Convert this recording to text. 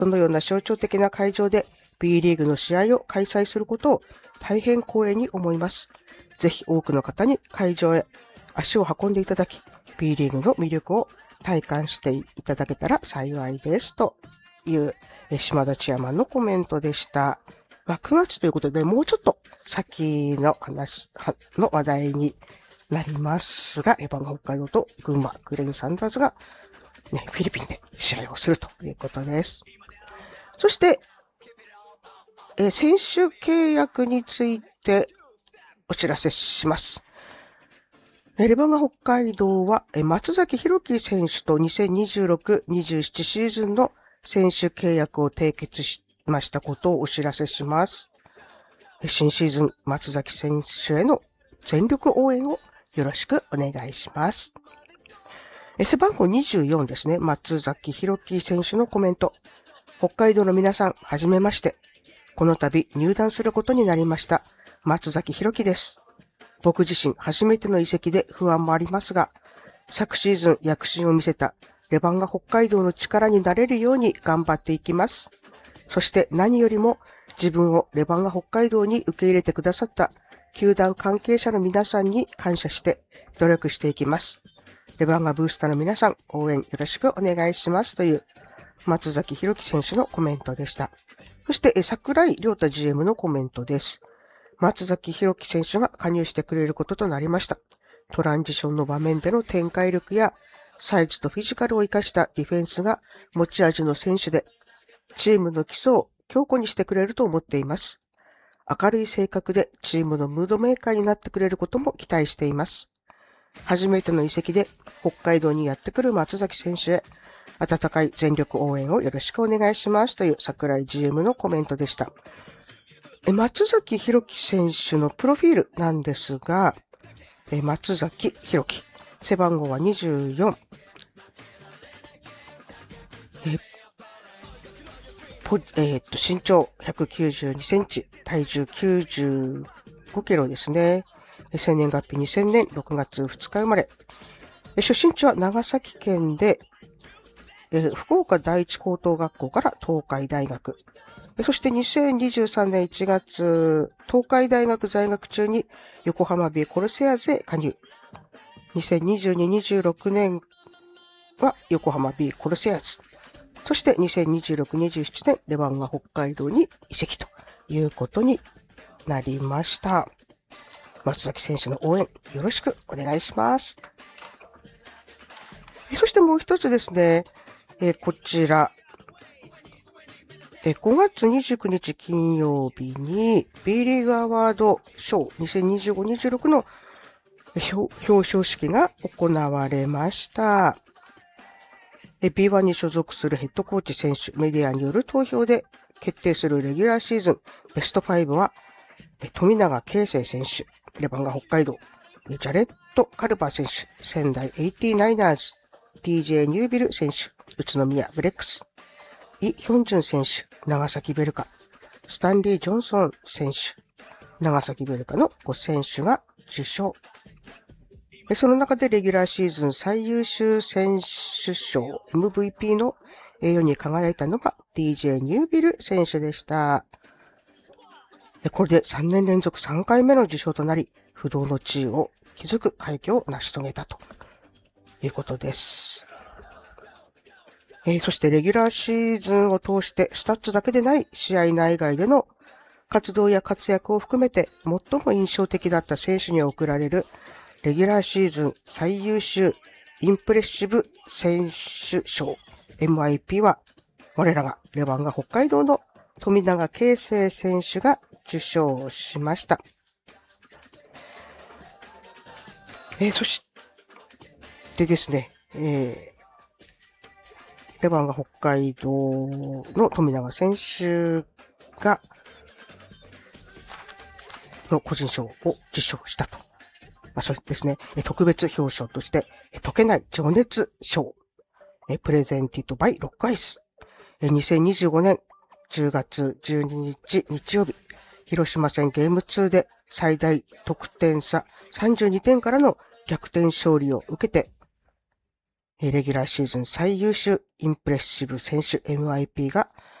そのような象徴的な会場で B リーグの試合を開催することを大変光栄に思います。ぜひ多くの方に会場へ足を運んでいただき、B リーグの魅力を体感していただけたら幸いです。という島田チェアマンのコメントでした。9月ということで、もうちょっと先の話の話題になりますが、レバンガ北海道と群馬グレインサンダーズが、フィリピンで試合をするということです。そして、選手契約についてお知らせします。レバンガ北海道は松崎弘樹選手と2026-27シーズンの選手契約を締結しましたことをお知らせします。新シーズン松崎選手への全力応援をよろしくお願いします。背番号24ですね。松崎弘樹選手のコメント。北海道の皆さん、はじめまして。この度入団することになりました。松崎弘樹です。僕自身初めての移籍で不安もありますが、昨シーズン躍進を見せたレバンガ北海道の力になれるように頑張っていきます。そして何よりも自分をレバンガ北海道に受け入れてくださった球団関係者の皆さんに感謝して努力していきます。レバンガブースターの皆さん応援よろしくお願いしますという松崎弘樹選手のコメントでした。そして桜井亮太 GM のコメントです。松崎弘樹選手が加入してくれることとなりました。トランジションの場面での展開力やサイズとフィジカルを生かしたディフェンスが持ち味の選手で、チームの基礎を強固にしてくれると思っています。明るい性格でチームのムードメーカーになってくれることも期待しています。初めての移籍で北海道にやってくる松崎選手へ温かい全力応援をよろしくお願いしますという桜井 GM のコメントでした。松崎弘樹選手のプロフィールなんですが、松崎弘樹、背番号は24、身長192センチ、体重95キロですね。生年月日2000年6月2日生まれ。出身地は長崎県で、福岡第一高等学校から東海大学。そして2023年1月、東海大学在学中に横浜ビーコルセアーズへ加入。2022-26年は横浜ビーコルセアーズ。そして2026-27年レバンガ北海道に移籍ということになりました。松崎選手の応援よろしくお願いします。そしてもう一つですね、こちら、5月29日金曜日に B リーグアワード賞 2025-26 の表彰式が行われました。B1 に所属するヘッドコーチ選手、メディアによる投票で決定するレギュラーシーズンベスト5は、富永啓生選手、レバンガ北海道、ジャレット・カルバー選手、仙台 89ers、TJ ニュービル選手、宇都宮ブレックス、イ・ヒョンジュン選手、長崎ベルカ、スタンリー・ジョンソン選手、長崎ベルカの5選手が受賞。その中でレギュラーシーズン最優秀選手賞 MVP の栄誉に輝いたのが TJ ニュービル選手でした。これで3年連続3回目の受賞となり、不動の地位を築く快挙を成し遂げたということです。そしてレギュラーシーズンを通してスタッツだけでない試合内外での活動や活躍を含めて最も印象的だった選手に贈られるレギュラーシーズン最優秀インプレッシブ選手賞 MIP は我らがレバンガ北海道の富永啓生選手が受賞しました。そしてですね、レバンガ北海道の富永選手がの個人賞を受賞したと。そうですね、特別表彰として、解けない情熱賞、プレゼンティッドバイロックアイス、2025年10月12日日曜日、広島戦ゲーム2で最大得点差32点からの逆転勝利を受けて、 レギュラーシーズン最優秀インプレッシブ選手 MIP が